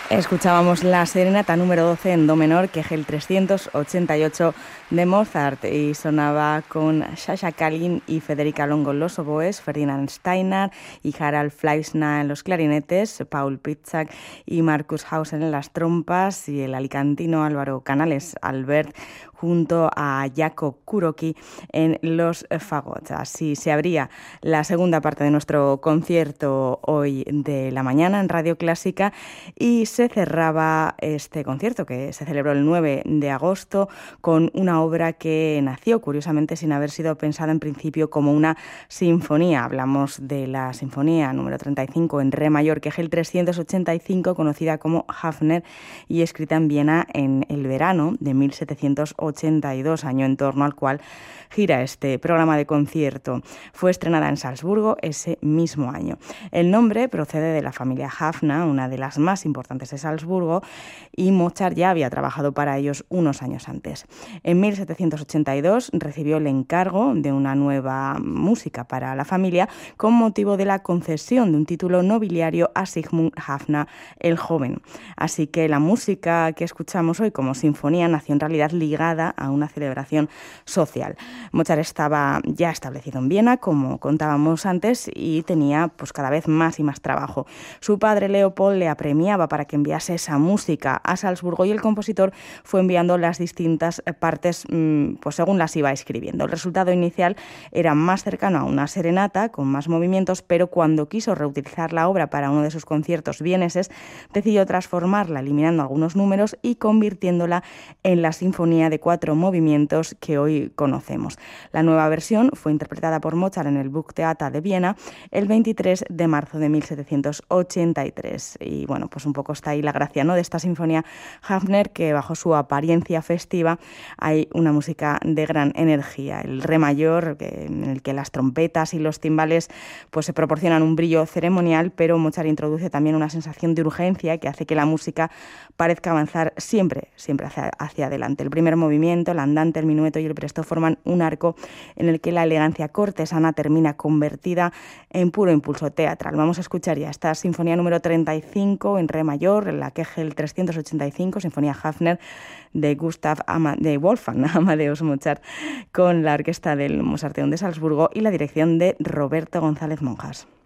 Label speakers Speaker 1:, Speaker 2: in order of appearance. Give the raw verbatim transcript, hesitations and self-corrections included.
Speaker 1: Escuchábamos la serenata número doce en do menor, que es el trescientos ochenta y ocho de Mozart, y sonaba con Sasha Kalin y Federica Longo en los oboes, Ferdinand Steiner y Harald Fleischner en los clarinetes, Paul Pitzak y Markus Hausen en las trompas, y el alicantino Álvaro Canales Albert junto a Jaco Kuroki en los fagots. Así se abría la segunda parte de nuestro concierto hoy de la mañana en Radio Clásica, y se cerraba este concierto, que se celebró el nueve de agosto, con una obra que nació curiosamente sin haber sido pensada en principio como una sinfonía. Hablamos de la sinfonía número treinta y cinco en re mayor, que es el trescientos ochenta y cinco, conocida como Hafner, y escrita en Viena en el verano de mil setecientos ochenta y dos, año en torno al cual gira este programa de concierto. Fue estrenada en Salzburgo ese mismo año. El nombre procede de la familia Hafner, una de las más importantes de Salzburgo, y Mozart ya había trabajado para ellos unos años antes. En mil setecientos ochenta y dos recibió el encargo de una nueva música para la familia con motivo de la concesión de un título nobiliario a Sigmund Hafner el Joven. Así que la música que escuchamos hoy como sinfonía nació en realidad ligada a una celebración social. Mozart estaba ya establecido en Viena, como contábamos antes, y tenía pues cada vez más y más trabajo. Su padre Leopold le apremiaba para que enviase esa música a Salzburgo, y el compositor fue enviando las distintas partes pues según las iba escribiendo. El resultado inicial era más cercano a una serenata con más movimientos, pero cuando quiso reutilizar la obra para uno de sus conciertos vieneses, decidió transformarla, eliminando algunos números y convirtiéndola en la sinfonía de cuatro movimientos que hoy conocemos. La nueva versión fue interpretada por Mozart en el Burgtheater de Viena el veintitrés de marzo de mil setecientos ochenta y tres. Y bueno, pues un poco está ahí la gracia, ¿no?, de esta sinfonía Hafner, que bajo su apariencia festiva hay una música de gran energía. El re mayor, en el que las trompetas y los timbales pues se proporcionan un brillo ceremonial, pero Mozart introduce también una sensación de urgencia que hace que la música parezca avanzar siempre, siempre hacia, hacia adelante. El primer movimiento, el andante, el minueto y el presto forman un arco en el que la elegancia cortesana termina convertida en puro impulso teatral. Vamos a escuchar ya esta sinfonía número treinta y cinco en re mayor, en la que es el trescientos ochenta y cinco, sinfonía Hafner de Gustav Ama, de Wolfgang Amadeus Mozart, con la orquesta del Mozarteum de Salzburgo y la dirección de Roberto González Monjas.